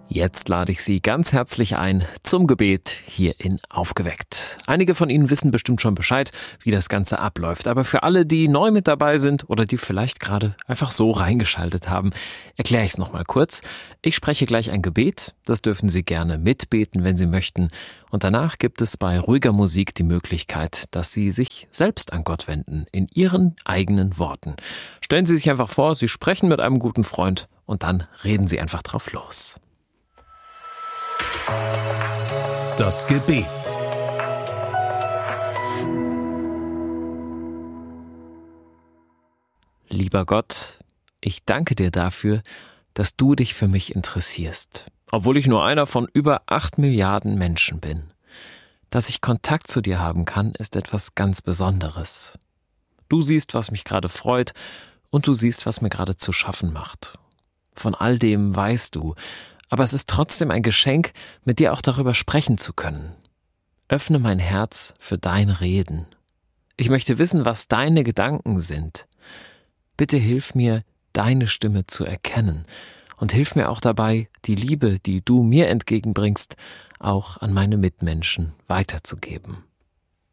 Jetzt lade ich Sie ganz herzlich ein zum Gebet hier in Aufgeweckt. Einige von Ihnen wissen bestimmt schon Bescheid, wie das Ganze abläuft. Aber für alle, die neu mit dabei sind oder die vielleicht gerade einfach so reingeschaltet haben, erkläre ich es nochmal kurz. Ich spreche gleich ein Gebet. Das dürfen Sie gerne mitbeten, wenn Sie möchten. Und danach gibt es bei ruhiger Musik die Möglichkeit, dass Sie sich selbst an Gott wenden, in Ihren eigenen Worten. Stellen Sie sich einfach vor, Sie sprechen mit einem guten Freund und dann reden Sie einfach drauf los. Das Gebet. Lieber Gott, ich danke dir dafür, dass du dich für mich interessierst, obwohl ich nur einer von über 8 Milliarden Menschen bin. Dass ich Kontakt zu dir haben kann, ist etwas ganz Besonderes. Du siehst, was mich gerade freut, und du siehst, was mir gerade zu schaffen macht. Von all dem weißt du, aber es ist trotzdem ein Geschenk, mit dir auch darüber sprechen zu können. Öffne mein Herz für dein Reden. Ich möchte wissen, was deine Gedanken sind. Bitte hilf mir, deine Stimme zu erkennen und hilf mir auch dabei, die Liebe, die du mir entgegenbringst, auch an meine Mitmenschen weiterzugeben.